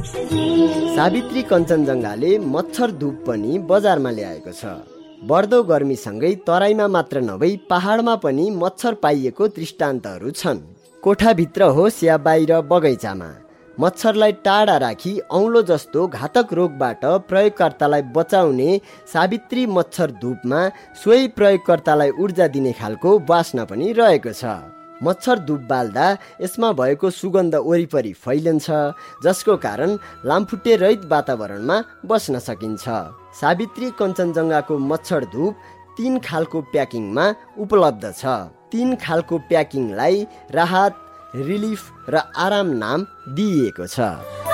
सावित्री कञ्चनजङ्घाले मच्छर धूप पनि बजारमा ल्याएको छ। बढ्दो गर्मीसँगै तराईमा मात्र नभई पहाडमा पनि मच्छर पाइएको दृष्टान्तहरू छन्। कोठाभित्र होस् या बाहिर बगैँचामा मच्छरलाई टाढा राखी औँलो जस्तो घातक रोगबाट प्रयोगकर्तालाई बचाउने सावित्री मच्छर धूपमा सोही प्रयोगकर्तालाई ऊर्जा दिने खालको वासना पनि रहेको छ। मच्छर धूप बाल्दा यसमा भएको सुगन्ध वरिपरि फैलिन्छ, जसको कारण लामखुट्टे रहित वातावरणमा बस्न सकिन्छ। सावित्री कञ्चनजङ्घाको मच्छर धूप 3 खालको प्याकिङमा उपलब्ध छ। 3 खालको प्याकिङलाई राहत, रिलिफ र आराम नाम दिइएको छ।